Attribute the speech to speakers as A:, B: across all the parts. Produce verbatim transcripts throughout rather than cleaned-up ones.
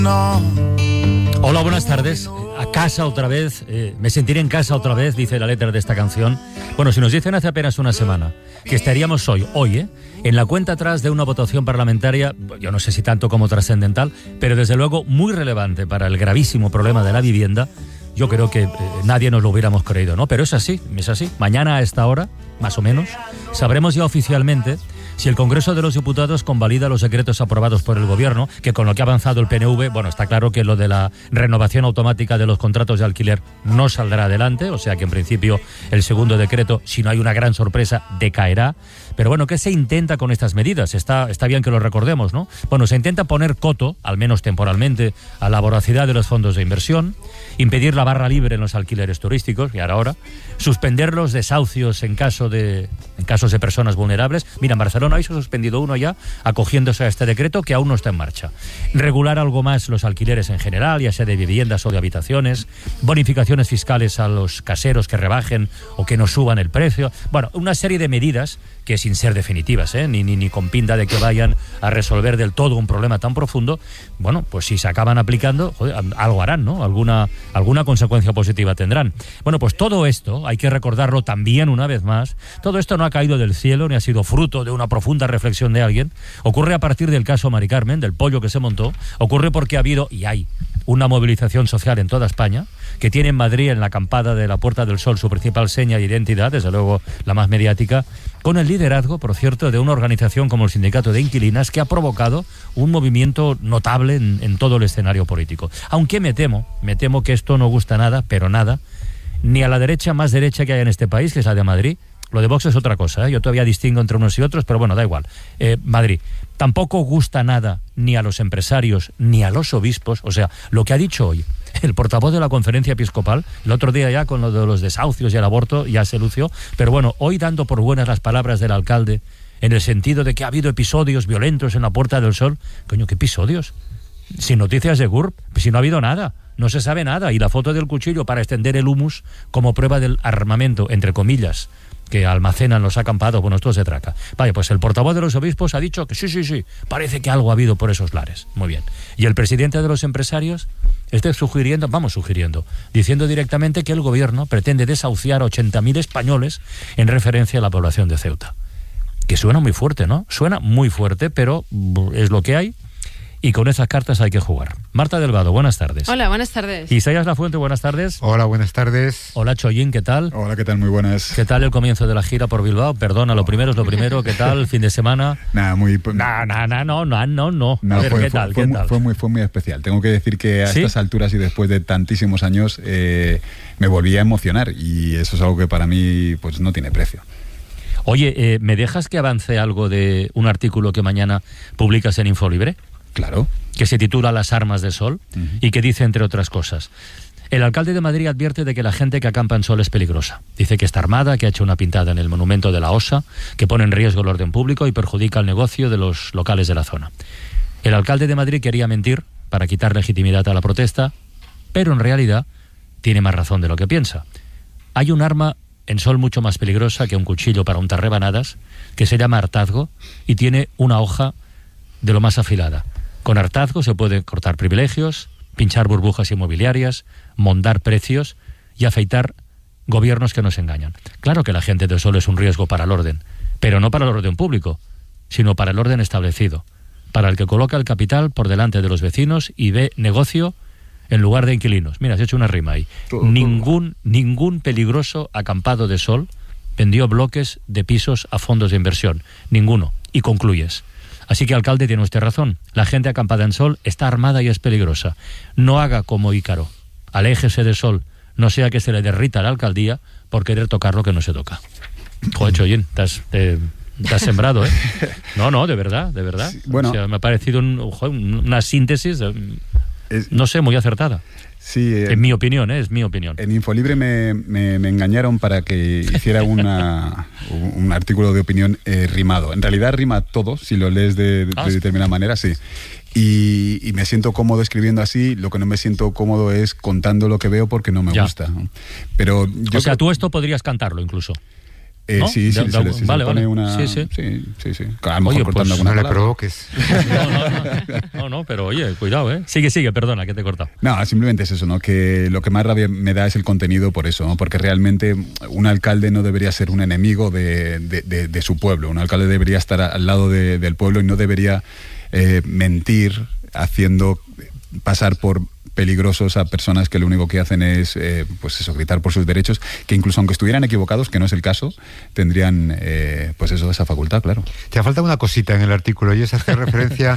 A: Hola, buenas tardes. A casa otra vez, eh, me sentiré en casa otra vez, dice la letra de esta canción. Bueno, si nos dicen hace apenas una semana que estaríamos hoy, hoy, ¿eh? en la cuenta atrás de una votación parlamentaria, yo no sé si tanto como trascendental, pero desde luego muy relevante para el gravísimo problema de la vivienda, yo creo que eh, nadie nos lo hubiéramos creído, ¿no? Pero es así, es así. Mañana a esta hora, más o menos, sabremos ya oficialmente si el Congreso de los Diputados convalida los decretos aprobados por el Gobierno, que con lo que ha avanzado el P N V, bueno, está claro que lo de la renovación automática de los contratos de alquiler no saldrá adelante, o sea que en principio el segundo decreto, si no hay una gran sorpresa, decaerá. Pero bueno, ¿qué se intenta con estas medidas? Está, está bien que lo recordemos, ¿no? Bueno, se intenta poner coto, al menos temporalmente, a la voracidad de los fondos de inversión, impedir la barra libre en los alquileres turísticos, y ahora, ahora suspender los desahucios en, caso de, en casos de personas vulnerables. Mira, en Barcelona hoy se ha suspendido uno ya, acogiéndose a este decreto que aún no está en marcha. Regular algo más los alquileres en general, ya sea de viviendas o de habitaciones, bonificaciones fiscales a los caseros que rebajen o que no suban el precio. Bueno, una serie de medidas que sin ser definitivas, ¿eh? ni, ni, ni con pinta de que vayan a resolver del todo un problema tan profundo, bueno, pues si se acaban aplicando, joder, algo harán, ¿no? Alguna, alguna consecuencia positiva tendrán. Bueno, pues todo esto, hay que recordarlo también una vez más, todo esto no ha caído del cielo, ni ha sido fruto de una profunda reflexión de alguien, ocurre a partir del caso Mari Carmen, del pollo que se montó, ocurre porque ha habido, y hay, una movilización social en toda España, que tiene en Madrid, en la acampada de la Puerta del Sol, su principal seña de identidad, desde luego la más mediática, con el liderazgo, por cierto, de una organización como el Sindicato de Inquilinas, que ha provocado un movimiento notable en, en todo el escenario político. Aunque me temo, me temo que esto no gusta nada, pero nada, ni a la derecha más derecha que hay en este país, que es la de Madrid. Lo de Vox es otra cosa, ¿eh? Yo todavía distingo entre unos y otros, pero bueno, da igual. Eh, Madrid. Tampoco gusta nada ni a los empresarios ni a los obispos. O sea, lo que ha dicho hoy el portavoz de la Conferencia Episcopal, el otro día ya con lo de los desahucios y el aborto ya se lució, pero bueno, hoy dando por buenas las palabras del alcalde en el sentido de que ha habido episodios violentos en la Puerta del Sol. Coño, ¿qué episodios? Sin noticias de G U R P, si no ha habido nada. No se sabe nada. Y la foto del cuchillo para extender el humus como prueba del armamento, entre comillas, que almacenan los acampados, bueno, esto se traca. Vaya, pues el portavoz de los obispos ha dicho que sí, sí, sí, parece que algo ha habido por esos lares. Muy bien. Y el presidente de los empresarios está sugiriendo, vamos sugiriendo, diciendo directamente que el gobierno pretende desahuciar a ochenta mil españoles en referencia a la población de Ceuta. Que suena muy fuerte, ¿no? Suena muy fuerte, pero es lo que hay. Y con esas cartas hay que jugar. Marta Delgado, buenas tardes.
B: Hola, buenas tardes.
A: Isaías Lafuente, buenas tardes.
C: Hola, buenas tardes.
A: Hola, Chollín, ¿qué tal?
C: Hola, ¿qué tal? Muy buenas.
A: ¿Qué tal el comienzo de la gira por Bilbao? Perdona, lo primero es lo primero. ¿Qué tal el fin de semana?
C: Nada, muy...
A: Nah, nah, nah, no, no, no, no.
C: no
A: A ver,
C: fue,
A: ¿qué tal?
C: Fue,
A: ¿Qué
C: fue,
A: tal?
C: Fue, muy, fue muy especial. Tengo que decir que a
A: ¿Sí?
C: estas alturas y después de tantísimos años eh, me volví a emocionar y eso es algo que para mí pues no tiene precio.
A: Oye, eh, ¿me dejas que avance algo de un artículo que mañana publicas en Infolibre?
C: Claro.
A: Que se titula Las armas de Sol, uh-huh, y que dice, entre otras cosas, el alcalde de Madrid advierte de que la gente que acampa en Sol es peligrosa. Dice que está armada, que ha hecho una pintada en el monumento de la Osa, que pone en riesgo el orden público y perjudica el negocio de los locales de la zona. El alcalde de Madrid quería mentir para quitar legitimidad a la protesta, pero en realidad tiene más razón de lo que piensa. Hay un arma en Sol mucho más peligrosa que un cuchillo para untar rebanadas, que se llama hartazgo y tiene una hoja de lo más afilada. Con hartazgo se pueden cortar privilegios, pinchar burbujas inmobiliarias, mondar precios y afeitar gobiernos que nos engañan. Claro que la gente de Sol es un riesgo para el orden, pero no para el orden público, sino para el orden establecido, para el que coloca el capital por delante de los vecinos y ve negocio en lugar de inquilinos. Mira, has hecho una rima ahí. Todo, ningún, todo. ningún peligroso acampado de Sol vendió bloques de pisos a fondos de inversión. Ninguno. Y concluyes. Así que, alcalde, tiene usted razón. La gente acampada en Sol está armada y es peligrosa. No haga como Ícaro. Aléjese de Sol. No sea que se le derrita la alcaldía por querer tocar lo que no se toca. Joder, Chollín, te has, te, te has sembrado, ¿eh? No, no, de verdad, de verdad. Sí, bueno, o sea, me ha parecido un, una síntesis, es, no sé, muy acertada.
C: Sí, eh,
A: en mi opinión, ¿eh? Es mi opinión.
C: En Infolibre me, me, me engañaron para que hiciera una, un artículo de opinión eh, rimado. En realidad rima todo, si lo lees de, de, ah, de determinada manera, sí. Y, y me siento cómodo escribiendo así. Lo que no me siento cómodo es contando lo que veo porque no me ya. gusta. Pero yo
A: o sea,
C: creo...
A: tú esto podrías cantarlo incluso.
C: Eh,
A: ¿no?
C: sí, sí,
A: de, de,
C: se le, si
A: vale,
C: se pone
A: vale.
C: una...
A: Sí, sí.
C: sí, sí, sí. A lo mejor
A: Oye,
C: cortando
A: pues,
C: alguna
B: no le
C: palabra.
B: provoques.
A: No, no, no, no, no, pero oye, cuidado, ¿eh? Sigue, sigue, perdona, que te he cortado.
C: No, simplemente es eso, ¿no? Que lo que más rabia me da es el contenido por eso, ¿no? Porque realmente un alcalde no debería ser un enemigo de, de, de, de su pueblo. Un alcalde debería estar al lado de, del pueblo y no debería eh, mentir haciendo pasar por peligrosos a personas que lo único que hacen es, eh, pues eso, gritar por sus derechos, que incluso aunque estuvieran equivocados, que no es el caso, tendrían, eh, pues eso, esa facultad, claro.
B: Te falta una cosita en el artículo y es hacer referencia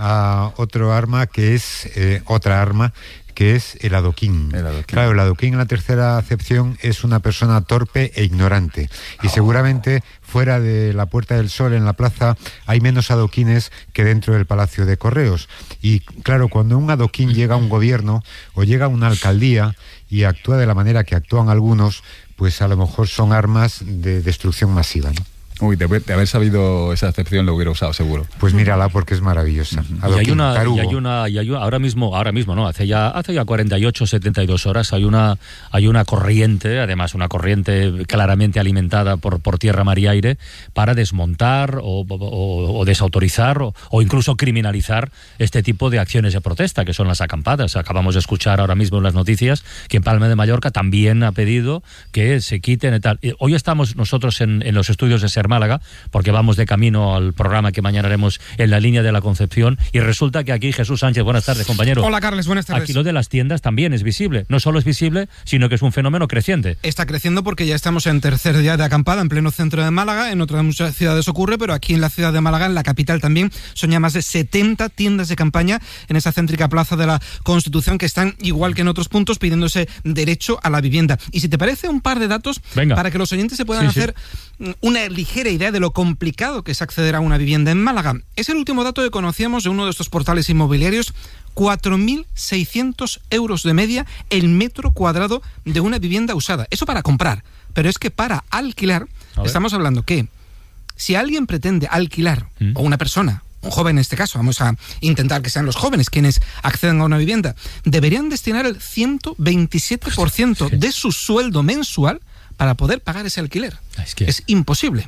B: a otro arma que es eh, otra arma que es el adoquín.
C: El adoquín.
B: Claro, el adoquín en la tercera acepción es una persona torpe e ignorante. Y
C: Oh.
B: seguramente fuera de la Puerta del Sol, en la plaza, hay menos adoquines que dentro del Palacio de Correos. Y claro, cuando un adoquín llega a un gobierno o llega a una alcaldía y actúa de la manera que actúan algunos, pues a lo mejor son armas de destrucción masiva, ¿no?
C: Uy, de, de haber sabido esa acepción lo hubiera usado seguro.
B: Pues mírala porque es maravillosa.
A: Y hay
B: Adoquín,
A: una, y
B: tarugo.
A: hay una, y hay una- ahora mismo, ahora mismo, no, hace ya, hace ya cuarenta y ocho, setenta y dos horas hay una, hay una corriente, además una corriente claramente alimentada por, por tierra, mar y aire, para desmontar o, o- o desautorizar o, o incluso criminalizar este tipo de acciones de protesta, que son las acampadas. Acabamos de escuchar ahora mismo en las noticias que en Palma de Mallorca también ha pedido que se quiten y tal. Eh, Hoy estamos nosotros en, en los estudios de Ser Málaga, porque vamos de camino al programa que mañana haremos en la línea de la Concepción, y resulta que aquí Jesús Sánchez, buenas tardes, compañero.
D: Hola, Carles, buenas tardes.
A: Aquí lo de las tiendas también es visible. No solo es visible, sino que es un fenómeno creciente.
D: Está creciendo porque ya estamos en tercer día de acampada en pleno centro de Málaga. En otras muchas ciudades ocurre, pero aquí en la ciudad de Málaga, en la capital también, son ya más de setenta tiendas de campaña en esa céntrica plaza de la Constitución, que están, igual que en otros puntos, pidiéndose derecho a la vivienda. Y si te parece, un par de datos
A: Venga.
D: para que los oyentes se puedan
A: Sí, sí.
D: hacer una ligera idea de lo complicado que es acceder a una vivienda en Málaga. Es el último dato que conocíamos de uno de estos portales inmobiliarios: cuatro mil seiscientos euros de media el metro cuadrado de una vivienda usada. Eso para comprar. Pero es que para alquilar,
A: A ver.
D: estamos hablando que si alguien pretende alquilar,
A: ¿Mm?
D: o una persona, un joven en este caso, vamos a intentar que sean los jóvenes quienes accedan a una vivienda, deberían destinar el ciento veintisiete por ciento
A: Sí.
D: de su sueldo mensual para poder pagar ese alquiler.
A: Es que-
D: Es imposible.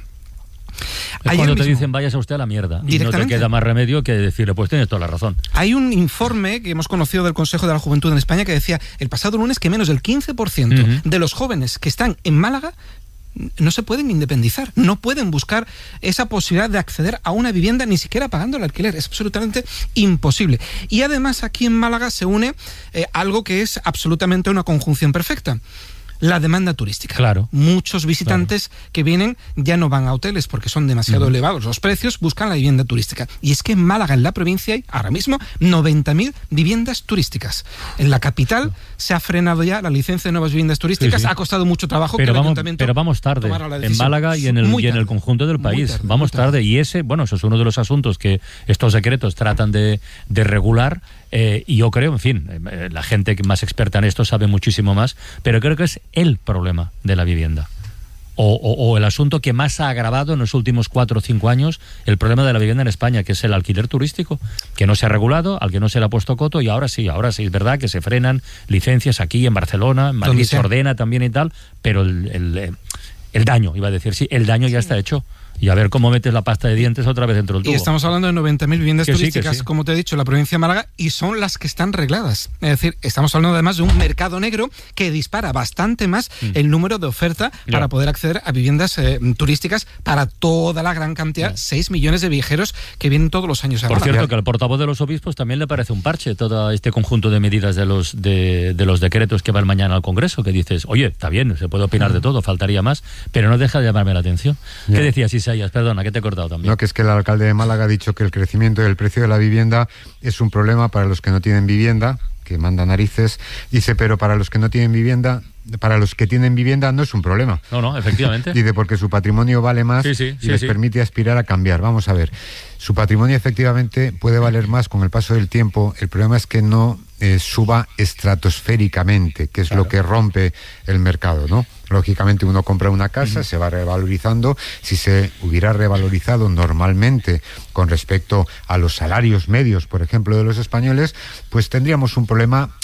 A: Es
D: Ayer
A: cuando te
D: mismo-
A: dicen váyase usted a la mierda y no te
D: Directamente.
A: queda más remedio que decirle, pues tienes toda la razón.
D: Hay un informe que hemos conocido del Consejo de la Juventud en España que decía el pasado lunes que menos del quince por ciento
A: Ujú.
D: de los jóvenes que están en Málaga no se pueden independizar, no pueden buscar esa posibilidad de acceder a una vivienda ni siquiera pagando el alquiler. Es absolutamente imposible. Y además aquí en Málaga se une eh, algo que es absolutamente una conjunción perfecta: la demanda turística.
A: Claro.
D: Muchos visitantes que vienen ya no van a hoteles porque son demasiado elevados los precios, buscan la vivienda turística. Y es que en Málaga, en la provincia, hay ahora mismo noventa mil viviendas turísticas. En la capital se ha frenado ya la licencia de nuevas viviendas turísticas.
A: Sí, sí.
D: Ha costado mucho trabajo
A: Pero
D: que el
A: vamos,
D: ayuntamiento
A: pero vamos tarde
D: tomara la
A: en
D: decisión.
A: Málaga y en el,
D: Muy
A: y en el
D: tarde.
A: conjunto del
D: Muy
A: país.
D: tarde,
A: vamos
D: muy tarde.
A: tarde. Y ese, bueno, eso es uno de los asuntos que estos decretos tratan de, de regular. Eh, y yo creo, en fin, eh, la gente que más experta en esto sabe muchísimo más, pero creo que es el problema de la vivienda. O, o, o el asunto que más ha agravado en los últimos cuatro o cinco años el problema de la vivienda en España, que es el alquiler turístico, que no se ha regulado, al que no se le ha puesto coto, y ahora sí, ahora sí, es verdad que se frenan licencias aquí en Barcelona, en Madrid
D: Donde
A: se
D: sea.
A: ordena también y tal, pero el, el, eh, el daño, iba a decir, sí, el daño ya está hecho. Y a ver cómo metes la pasta de dientes otra vez dentro del tubo.
D: Y estamos hablando de noventa mil viviendas
A: Que sí, que
D: turísticas,
A: sí.
D: como te he dicho, en la provincia de Málaga, y son las que están regladas. Es decir, estamos hablando además de un mercado negro que dispara bastante más
A: Mm.
D: el número de oferta
A: Ya.
D: para poder acceder a viviendas eh, turísticas para toda la gran cantidad, seis millones de viajeros que vienen todos los años a
A: Por
D: Málaga.
A: cierto, que al portavoz de los obispos también le parece un parche todo este conjunto de medidas de los de, de los decretos que van mañana al Congreso, que dices, oye, está bien, se puede opinar de todo, faltaría más, pero no deja de llamarme la atención.
B: Ya.
A: ¿Qué decías, Isaías? Perdona, que te he cortado también.
B: No, que es que el alcalde de Málaga ha dicho que el crecimiento del precio de la vivienda es un problema para los que no tienen vivienda, que manda narices. Dice, pero para los que no tienen vivienda, para los que tienen vivienda no es un problema.
A: No, no, efectivamente.
B: Dice, porque su patrimonio vale más
A: Sí, sí,
B: y
A: sí,
B: les
A: sí.
B: permite aspirar a cambiar. Vamos a ver, su patrimonio efectivamente puede valer más con el paso del tiempo. El problema es que no eh, suba estratosféricamente, que es
A: Claro.
B: lo que rompe el mercado, ¿no? Lógicamente uno compra una casa, uh-huh. se va revalorizando. Si se hubiera revalorizado normalmente con respecto a los salarios medios, por ejemplo, de los españoles, pues tendríamos un problema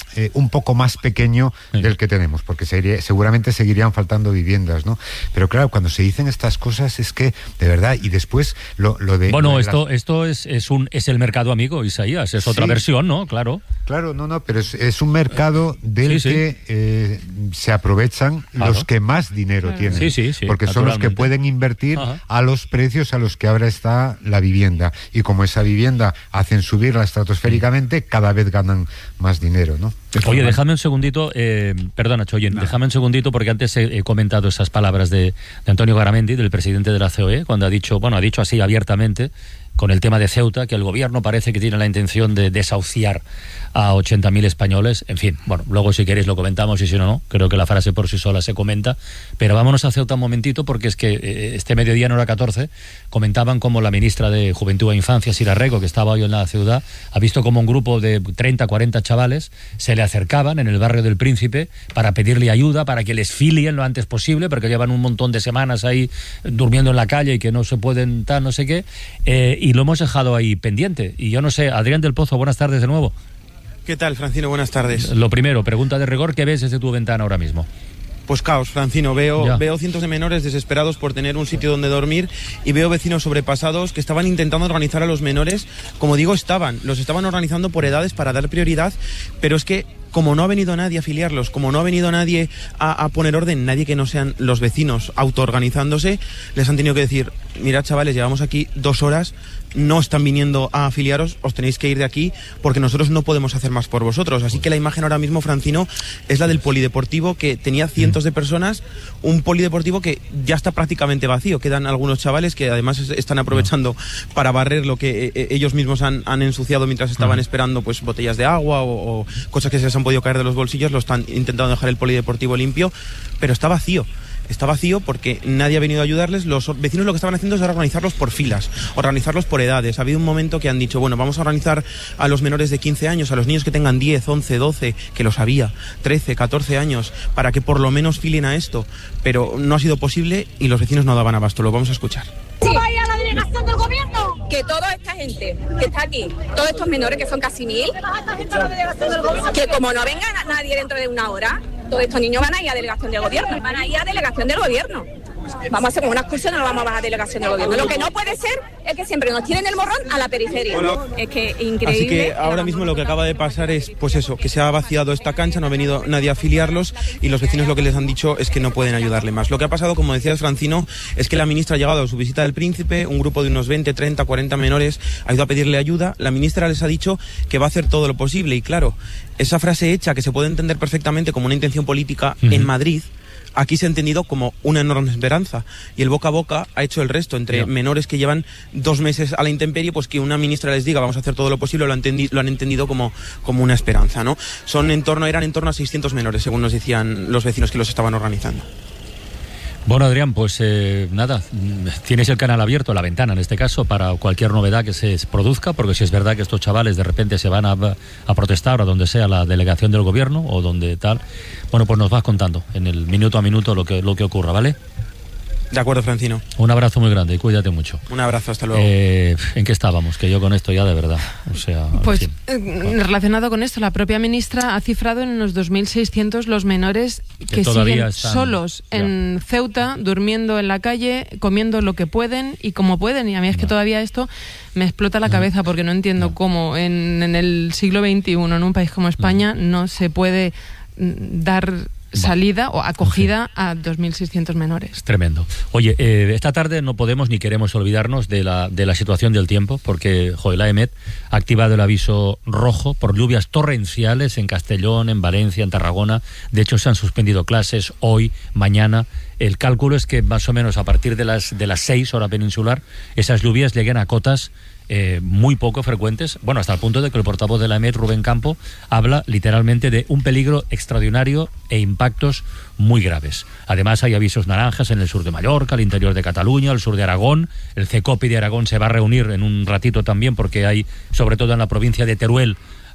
B: eh, un poco más pequeño sí. del que tenemos, porque sería, seguramente seguirían faltando viviendas, ¿no? Pero claro, cuando se dicen estas cosas es que, de verdad, y después lo, lo de...
A: Bueno,
B: lo de
A: esto
B: las...
A: esto es, es, un, es el mercado amigo, Isaías, es otra sí. versión, ¿no? Claro.
B: Claro, no, no, pero es, es un mercado del sí, sí. que eh, se aprovechan claro. los que más dinero claro. tienen,
A: sí, sí, sí,
B: porque son los que pueden invertir Ajá. a los precios a los que ahora está la vivienda, y como esa vivienda hacen subirla estratosféricamente, cada vez ganan más dinero, ¿no?
A: Oye, déjame un segundito, eh, perdona, Choyen, no. déjame un segundito porque antes he, he comentado esas palabras de, de Antonio Garamendi, del presidente de la C O E, cuando ha dicho, bueno, ha dicho así abiertamente, con el tema de Ceuta, que el gobierno parece que tiene la intención de desahuciar a ochenta mil españoles. En fin, bueno, luego si queréis lo comentamos y si no, no. Creo que la frase por sí sola se comenta. Pero vámonos a Ceuta un momentito porque es que eh, este mediodía en hora catorce comentaban como la ministra de Juventud e Infancia, Sira Rego, que estaba hoy en la ciudad, ha visto como un grupo de treinta, cuarenta chavales se le acercaban en el barrio del Príncipe para pedirle ayuda, para que les filien lo antes posible, porque llevan un montón de semanas ahí durmiendo en la calle y que no se pueden tal, no sé qué. Eh, y lo hemos dejado ahí pendiente. Y yo no sé, Adrián del Pozo, buenas tardes de nuevo.
E: ¿Qué tal, Francino? Buenas tardes.
A: Lo primero, pregunta de rigor, ¿qué ves desde tu ventana ahora mismo?
E: Pues caos, Francino. Veo, veo cientos de menores desesperados por tener un sitio donde dormir y veo vecinos sobrepasados que estaban intentando organizar a los menores. Como digo, estaban, los estaban organizando por edades para dar prioridad, pero es que como no ha venido nadie a afiliarlos, como no ha venido nadie a, a poner orden, nadie que no sean los vecinos autoorganizándose, les han tenido que decir, mirad chavales, llevamos aquí dos horas, no están viniendo a afiliaros, os tenéis que ir de aquí porque nosotros no podemos hacer más por vosotros. Así que la imagen ahora mismo, Francino, es la del polideportivo que tenía cientos de personas, un polideportivo que ya está prácticamente vacío. Quedan algunos chavales que además están aprovechando para barrer lo que eh, ellos mismos han, han ensuciado mientras estaban esperando pues botellas de agua o, o cosas que se les han podido caer de los bolsillos. Lo están intentando dejar el polideportivo limpio, pero está vacío. Está vacío porque nadie ha venido a ayudarles. Los vecinos lo que estaban haciendo es organizarlos por filas, organizarlos por edades. Ha habido un momento que han dicho, bueno, vamos a organizar a los menores de quince años, a los niños que tengan diez, once, doce, que los había, trece, catorce años, para que por lo menos filen a esto. Pero no ha sido posible y los vecinos no daban abasto. Lo vamos a escuchar.
F: Sí. ¿Vaya a la delegación del gobierno? Que toda esta gente que está aquí, todos estos menores que son casi mil, que como no venga nadie dentro de una hora, todos estos niños van a ir a delegación del gobierno, van a ir a delegación del gobierno. Vamos a hacer una excursión, no vamos a bajar a delegación del gobierno. Lo que no puede ser es que siempre nos tiren el morrón a la periferia. Bueno, es que increíble.
E: Así que ahora mismo lo que acaba de pasar es, pues eso, que se ha vaciado esta cancha, no ha venido nadie a afiliarlos y los vecinos lo que les han dicho es que no pueden ayudarle más. Lo que ha pasado, como decías, Francino, es que la ministra ha llegado a su visita del Príncipe, un grupo de unos veinte, treinta, cuarenta menores ha ido a pedirle ayuda. La ministra les ha dicho que va a hacer todo lo posible y claro, esa frase hecha que se puede entender perfectamente como una intención política uh-huh. en Madrid, aquí se ha entendido como una enorme esperanza y el boca a boca ha hecho el resto entre yeah. menores que llevan dos meses a la intemperie, pues que una ministra les diga vamos a hacer todo lo posible, lo han, entendi- lo han entendido como, como una esperanza, ¿no? Son en torno, eran en torno a seiscientos menores, según nos decían los vecinos que los estaban organizando.
A: Bueno, Adrián, pues eh, nada, tienes el canal abierto, la ventana en este caso, para cualquier novedad que se produzca, porque si es verdad que estos chavales de repente se van a, a protestar o donde sea la delegación del gobierno o donde tal, bueno, pues nos vas contando en el minuto a minuto lo que, lo que ocurra, ¿vale?
E: De acuerdo, Francino.
A: Un abrazo muy grande y cuídate mucho.
E: Un abrazo, hasta luego.
A: Eh, ¿En qué estábamos? Que yo con esto ya de verdad, o sea...
G: Pues eh, relacionado con esto, la propia ministra ha cifrado en unos dos mil seiscientos los menores que, que siguen están, solos ya. en Ceuta, durmiendo en la calle, comiendo lo que pueden y como pueden. Y a mí es que no. todavía esto me explota la no. cabeza porque no entiendo no. cómo en, en el siglo veintiuno, en un país como España, no, no se puede dar... salida o acogida sí. a dos mil seiscientos menores.
A: Es tremendo. Oye, eh, esta tarde no podemos ni queremos olvidarnos de la, de la situación del tiempo, porque joder, la EMET ha activado el aviso rojo por lluvias torrenciales en Castellón, en Valencia, en Tarragona. De hecho, se han suspendido clases hoy, mañana. El cálculo es que más o menos a partir de las, de las seis hora peninsular, esas lluvias lleguen a cotas Eh, muy poco frecuentes, bueno, hasta el punto de que el portavoz de la EMET, Rubén Campo, habla literalmente de un peligro extraordinario e impactos muy graves. Además hay avisos naranjas en el sur de Mallorca, el interior de Cataluña, el sur de Aragón. El CECOPI de Aragón se va a reunir en un ratito también porque hay, sobre todo en la provincia de Teruel,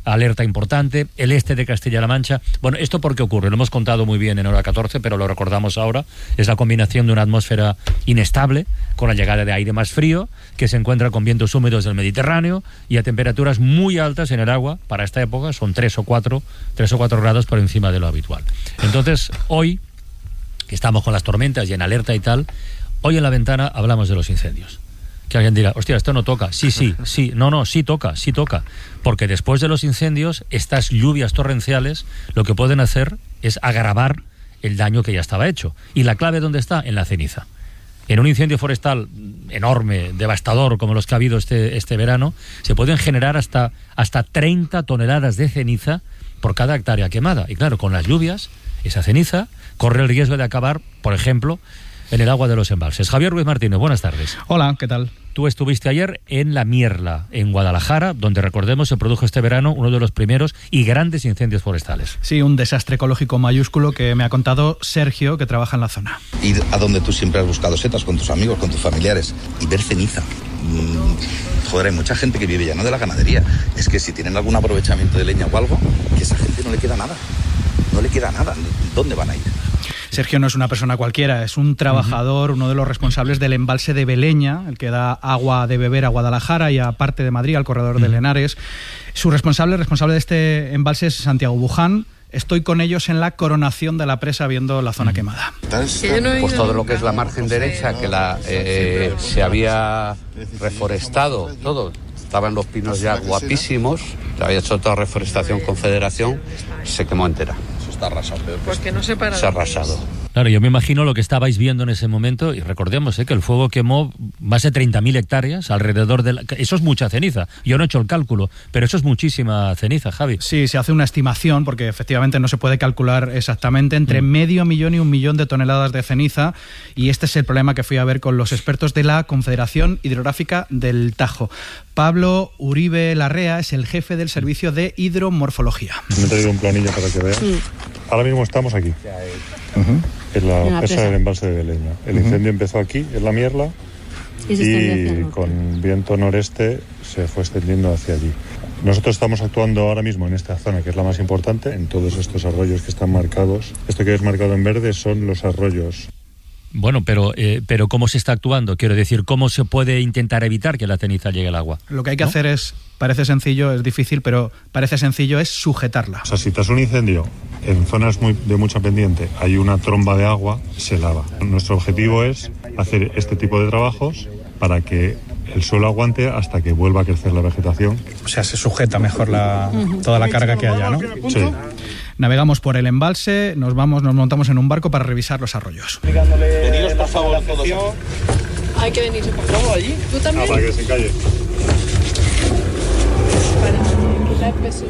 A: alerta importante, el este de Castilla-La Mancha. Bueno, ¿esto por qué ocurre? Lo hemos contado muy bien en Hora catorce, pero lo recordamos ahora. Es la combinación de una atmósfera inestable con la llegada de aire más frío, que se encuentra con vientos húmedos del Mediterráneo y a temperaturas muy altas en el agua. Para esta época son tres o cuatro, tres o cuatro grados por encima de lo habitual. Entonces, hoy, que estamos con las tormentas y en alerta y tal, hoy en La Ventana hablamos de los incendios. Que alguien dirá, hostia, esto no toca. Sí, sí, sí, no, no, sí toca, sí toca. Porque después de los incendios, estas lluvias torrenciales lo que pueden hacer es agravar el daño que ya estaba hecho. ¿Y la clave dónde está? En la ceniza. En un incendio forestal enorme, devastador, como los que ha habido este, este verano, se pueden generar hasta, hasta treinta toneladas de ceniza por cada hectárea quemada. Y claro, con las lluvias, esa ceniza corre el riesgo de acabar, por ejemplo, en el agua de los embalses. Javier Ruiz Martínez, buenas tardes.
H: Hola, ¿qué tal?
A: Tú estuviste ayer en La Mierla, en Guadalajara, donde, recordemos, se produjo este verano uno de los primeros y grandes incendios forestales.
H: Sí, un desastre ecológico mayúsculo que me ha contado Sergio, que trabaja en la zona.
I: Ir a donde tú siempre has buscado setas, con tus amigos, con tus familiares, y ver ceniza. Mm, joder, hay mucha gente que vive ya no de la ganadería. Es que si tienen algún aprovechamiento de leña o algo, que a esa gente no le queda nada. No le queda nada. ¿Dónde van a ir?
H: Sergio no es una persona cualquiera, es un trabajador, uh-huh. uno de los responsables del embalse de Beleña, el que da agua de beber a Guadalajara y a parte de Madrid, al corredor uh-huh. de Lenares. Su responsable, responsable de este embalse es Santiago Buján. Estoy con ellos en la coronación de la presa viendo la zona uh-huh. quemada.
J: Pues todo lo que es la margen derecha, que la, eh, se había reforestado, todo. Estaban los pinos ya guapísimos, se había hecho toda reforestación Confederación, se quemó entera. Está arrasado.
G: Porque no se para.
J: Se ha arrasado.
A: Claro, yo me imagino lo que estabais viendo en ese momento, y recordemos ¿eh? que el fuego quemó más de treinta mil hectáreas alrededor de la... Eso es mucha ceniza. Yo no he hecho el cálculo, pero eso es muchísima ceniza, Javi.
H: Sí, se hace una estimación, porque efectivamente no se puede calcular exactamente, entre mm. medio millón y un millón de toneladas de ceniza, y este es el problema que fui a ver con los expertos de la Confederación Hidrográfica del Tajo. Pablo Uribe Larrea es el jefe del servicio de hidromorfología.
K: Me he traído un planillo para que veas. Sí. Ahora mismo estamos aquí. Uh-huh. En la, la presa, presa del embalse de Beleña. El uh-huh. incendio empezó aquí, en La Mierla, y, y con viento noreste se fue extendiendo hacia allí. Nosotros estamos actuando ahora mismo en esta zona, que es la más importante, en todos estos arroyos que están marcados. Esto que es marcado en verde son los arroyos.
A: Bueno, pero, eh, pero ¿cómo se está actuando? Quiero decir, ¿cómo se puede intentar evitar que la ceniza llegue al agua?
H: Lo que hay que
A: ¿no?
H: hacer es, parece sencillo, es difícil, pero parece sencillo, es sujetarla.
K: O sea, si tras un incendio, en zonas muy, de mucha pendiente, hay una tromba de agua, se lava. Nuestro objetivo es hacer este tipo de trabajos para que el suelo aguante hasta que vuelva a crecer la vegetación.
H: O sea, se sujeta mejor la, toda la carga que haya, ¿no?
K: Sí.
H: Navegamos por el embalse, nos vamos, nos montamos en un barco para revisar los arroyos.
I: Veniros, por favor, todos.
G: Hay que venirse por favor allí. ¿Tú también?
K: Ah, para que se calle.
G: Para quitar peso.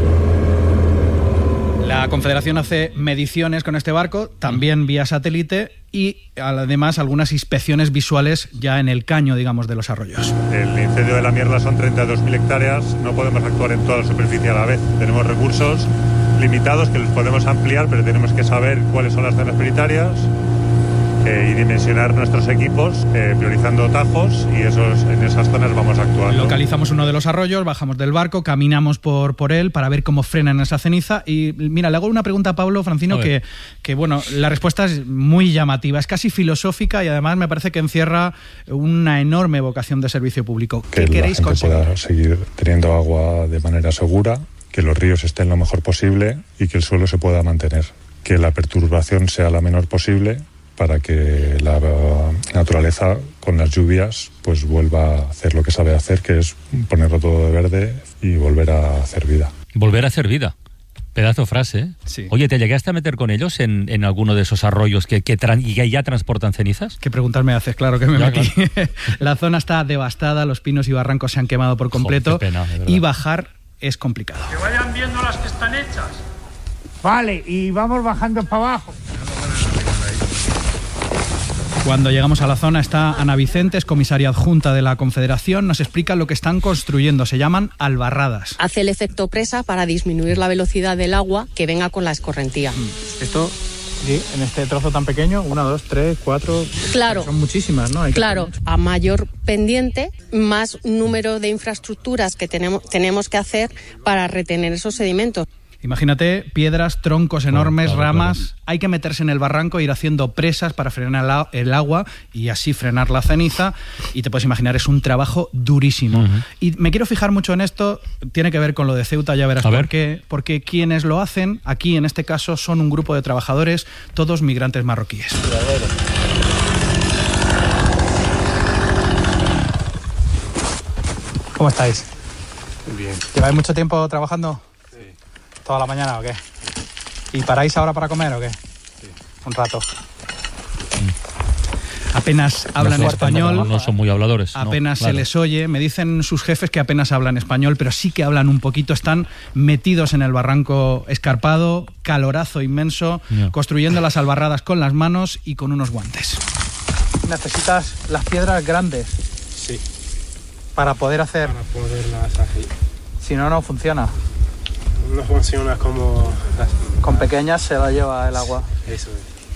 H: La Confederación hace mediciones con este barco, también vía satélite, y además algunas inspecciones visuales ya en el caño, digamos, de los arroyos.
K: El incendio de La Mierla son treinta y dos mil hectáreas, no podemos actuar en toda la superficie a la vez. Tenemos recursos limitados que los podemos ampliar, pero tenemos que saber cuáles son las zonas prioritarias eh, y dimensionar nuestros equipos eh, priorizando tajos, y esos, en esas zonas vamos a actuar.
H: Localizamos uno de los arroyos, bajamos del barco, caminamos por, por él para ver cómo frenan esa ceniza, y mira, le hago una pregunta a Pablo Francino que, que, bueno, la respuesta es muy llamativa, es casi filosófica, y además me parece que encierra una enorme vocación de servicio público. ¿Qué
K: que
H: queréis
K: la gente
H: conseguir?
K: Pueda seguir teniendo agua de manera segura, que los ríos estén lo mejor posible y que el suelo se pueda mantener, que la perturbación sea la menor posible para que la naturaleza con las lluvias pues vuelva a hacer lo que sabe hacer, que es ponerlo todo de verde y volver a hacer vida.
A: Volver a hacer vida. Pedazo frase, ¿eh?
H: Sí.
A: Oye, ¿te llegaste a meter con ellos en, en alguno de esos arroyos que, que, tran- y que ya transportan cenizas?
H: ¿Qué preguntas me haces? Claro que me
A: ya,
H: metí.
A: Claro.
H: La zona está devastada, los pinos y barrancos se han quemado por completo.
A: Joder, qué pena,
H: y bajar es complicado.
L: Que vayan viendo las que están hechas.
M: Vale, y vamos bajando para abajo.
H: Cuando llegamos a la zona está Ana Vicentes, comisaria adjunta de la Confederación, nos explica lo que están construyendo, se llaman albarradas.
N: Hace el efecto presa para disminuir la velocidad del agua que venga con la escorrentía.
H: Esto Sí, en este trozo tan pequeño, una, dos, tres, cuatro...
N: Claro.
H: Son muchísimas, ¿no? Hay que
N: claro, a mayor pendiente, más número de infraestructuras que tenemos, tenemos que hacer para retener esos sedimentos.
H: Imagínate piedras, troncos enormes,
A: claro,
H: ramas.
A: claro.
H: Hay que meterse en el barranco, ir haciendo presas para frenar el agua y así frenar la ceniza. Y te puedes imaginar, es un trabajo durísimo. Uh-huh. Y me quiero fijar mucho en esto. Tiene que ver con lo de Ceuta, ya verás por qué. Porque quienes lo hacen aquí, en este caso, son un grupo de trabajadores, todos migrantes marroquíes. ¿Cómo estáis?
O: Bien.
H: ¿Lleváis mucho tiempo trabajando? ¿Toda la mañana o qué? ¿Y paráis ahora para comer o qué? Sí. Un rato. Apenas hablan
A: no,
H: español.
A: No, no son muy habladores.
H: Apenas
A: no, claro.
H: se les oye. Me dicen sus jefes que apenas hablan español, pero sí que hablan un poquito. Están metidos en el barranco escarpado, calorazo inmenso, yeah. construyendo las albarradas con las manos y con unos guantes. Necesitas las piedras grandes.
O: Sí.
H: Para poder hacer.
O: Para poderlas hacer.
H: Si no, no funciona.
O: No funciona como... Las...
H: Con pequeñas se la lleva el agua.
O: Eso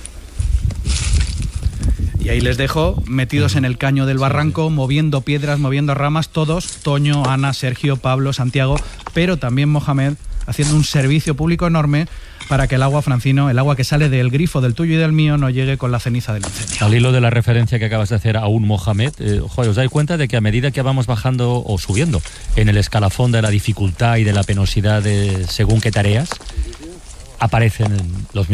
H: es. Y ahí les dejo metidos en el caño del barranco, moviendo piedras, moviendo ramas, todos, Toño, Ana, Sergio, Pablo, Santiago, pero también Mohamed, haciendo un servicio público enorme para que el agua, Francino, el agua que sale del grifo del tuyo y del mío, no llegue con la ceniza del incendio.
A: Al hilo de la referencia que acabas de hacer a un Mohamed, eh, joder, ¿os dais cuenta de que a medida que vamos bajando o subiendo en el escalafón de la dificultad y de la penosidad de según qué tareas, aparecen los